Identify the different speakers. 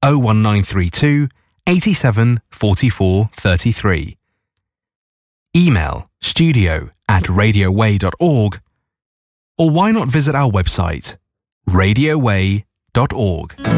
Speaker 1: 01932 87 44 33. Email studio@radioway.org, or why not visit our website radioway.org.